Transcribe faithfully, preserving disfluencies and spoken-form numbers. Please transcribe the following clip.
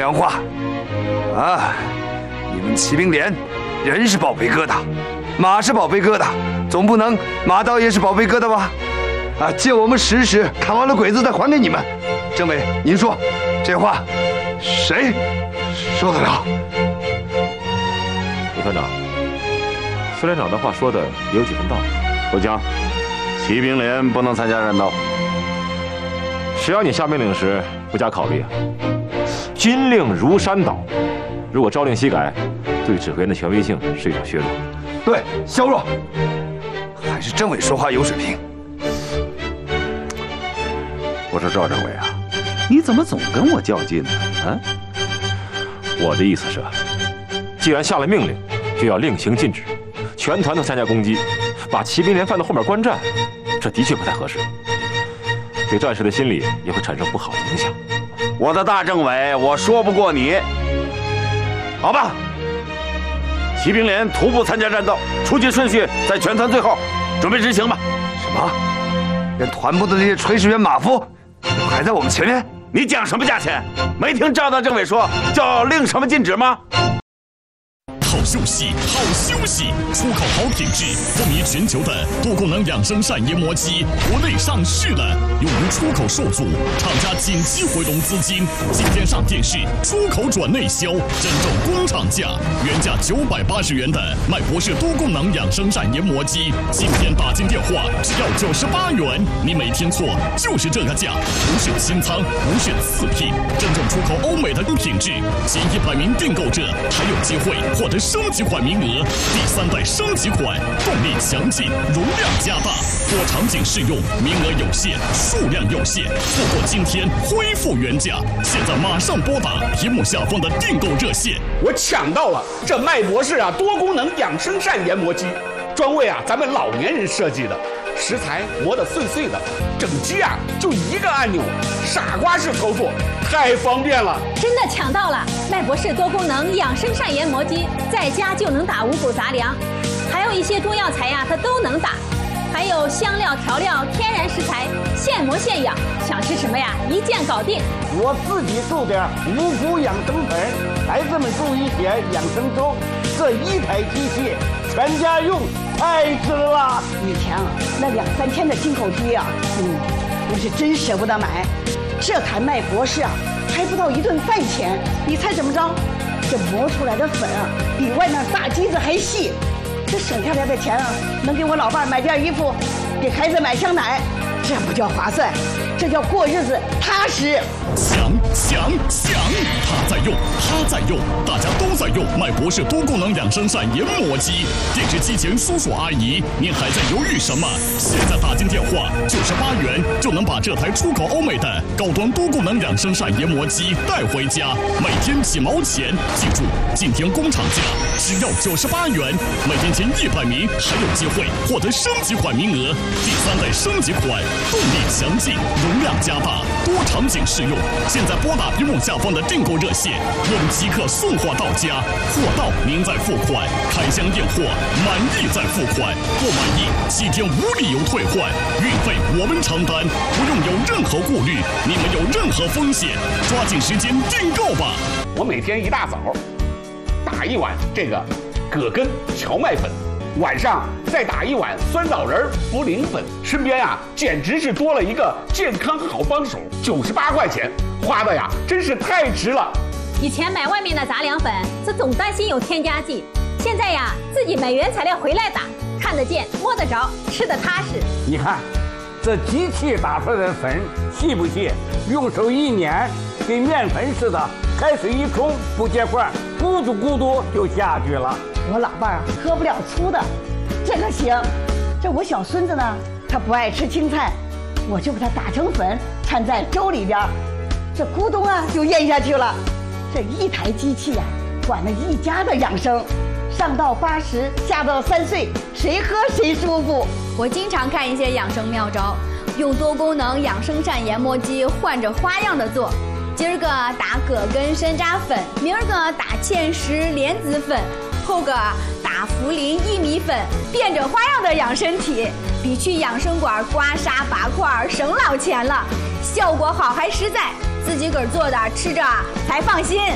样话啊！你们骑兵连，人是宝贝疙瘩，马是宝贝疙瘩，总不能马刀也是宝贝疙瘩吧？啊，借我们使使，看完了鬼子再还给你们。政委，您说这话谁说得了？ 李团长，副连长的话说的也有几分道理。 不行，骑兵连不能参加战斗。 谁让你下命令时不加考虑啊？军令如山倒，如果朝令夕改，对指挥员的权威性是一种削弱。 对，削弱。还是政委说话有水平。 我说赵政委啊， 你怎么总跟我较劲呢？啊？ 我的意思是，既然下了命令，就要令行禁止，全团都参加攻击，把骑兵连放到后面观战，这的确不太合适，对战士的心理也会产生不好的影响。 我的大政委，我说不过你。好吧，骑兵连徒步参加战斗，出击顺序在全团最后，准备执行吧。 什么？连团部的那些炊事员、马夫还在我们前面？ 你讲什么价钱？没听赵大政委说叫令什么禁止吗？ 好休息，好休息！出口好品质，风靡全球的多功能养生膳研磨机国内上市了，由于出口受阻，厂家紧急回笼资金，今天上电视，出口转内销，真正工厂价，原价九百八十元的麦博士多功能养生膳研磨机，今天打进电话只要九十八元，你没听错，就是这个价，不是清仓，不是次品，真正出口欧美的品质，前一百名订购者还有机会获得升级款名额，第三代升级款，动力强劲，容量加大，多场景适用，名额有限，数量有限，错过今天恢复原价。现在马上拨打屏幕下方的订购热线。 我抢到了这麦博士啊多功能养生膳研磨机，专为啊咱们老年人设计的，食材磨得碎碎的，整机啊就一个按钮，傻瓜式操作，太方便了。 真的抢到了麦博士多功能养生膳研磨机，在家就能打五谷杂粮，还有一些中药材呀、啊，它都能打，还有香料调料、天然食材，现磨现养，想吃什么呀，一键搞定。 我自己做点五谷养生粉，孩子们做一些养生粥，这一台机器全家用，太值了。 以前啊，那两三千的进口机啊，嗯，我是真舍不得买。这台麦博士啊，还不到一顿饭钱，你猜怎么着？这磨出来的粉啊，比外面大机子还细。这省下来的钱啊，能给我老伴买件衣服，给孩子买箱奶，这不叫划算，这叫过日子踏实。 强强强！他在用，他在用，大家都在用麦博士多功能养生膳研磨机。电视机前叔叔阿姨，您还在犹豫什么？现在打进电话，九十八元就能把这台出口欧美的高端多功能养生膳研磨机带回家，每天几毛钱。记住，今天工厂价只要九十八元，每天前一百名还有机会获得升级款名额。第三代升级款，动力强劲，容量加大，多场景适用。现在拨打屏幕下方的订购热线，我们即刻送货到家，货到您再付款，开箱验货，满意再付款，不满意七天无理由退换，运费我们承担，不用有任何顾虑，你们有任何风险，抓紧时间订购吧。 我每天一大早打一碗这个葛根荞麦粉，晚上再打一碗酸枣仁茯苓粉，身边啊简直是多了一个健康好帮手，九十八块钱花的呀真是太值了。 以前买外面的杂粮粉，这总担心有添加剂，现在呀自己买原材料回来打，看得见摸得着，吃得踏实。 你看这机器打出来的粉细不细？用手一捻，跟面粉似的，开水一冲不结块，咕嘟咕嘟就下去了。 我老伴儿喝不了粗的，这个行。这我小孙子呢，他不爱吃青菜，我就把它打成粉，掺在粥里边，这咕咚啊就咽下去了。这一台机器呀、啊，管了一家的养生，上到八十，下到三岁，谁喝谁舒服。 我经常看一些养生妙招，用多功能养生膳研磨机换着花样的做。今儿个打葛根山楂粉，明儿个打芡实莲子粉，后个打茯苓薏米粉，变着花样的养身体，比去养生馆刮痧拔块省老钱了，效果好还实在，自己个儿做的吃着才放心。